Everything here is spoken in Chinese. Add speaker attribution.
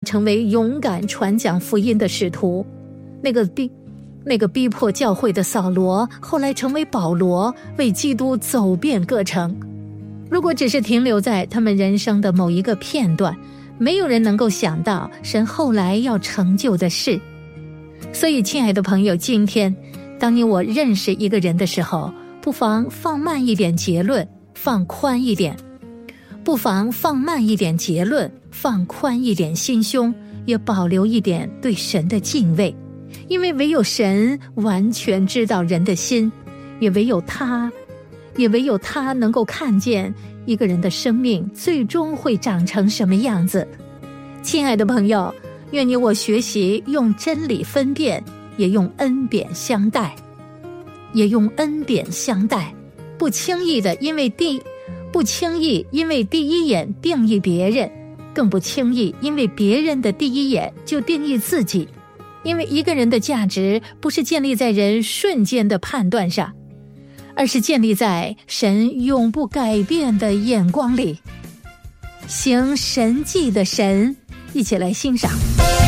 Speaker 1: 成为勇敢传讲福音的使徒。那个逼迫教会的扫罗，后来成为保罗，为基督走遍各城。如果只是停留在他们人生的某一个片段，没有人能够想到神后来要成就的事。所以亲爱的朋友，今天当你我认识一个人的时候，不妨放慢一点结论，放宽一点，不妨放慢一点结论，放宽一点心胸，也保留一点对神的敬畏。因为唯有神完全知道人的心，也唯有他能够看见一个人的生命最终会长成什么样子。亲爱的朋友，愿你我学习用真理分辨，也用恩典相待，不轻易因为第一眼定义别人，更不轻易因为别人的第一眼就定义自己。因为一个人的价值不是建立在人瞬间的判断上，而是建立在神永不改变的眼光里。行神迹的神，一起来欣赏。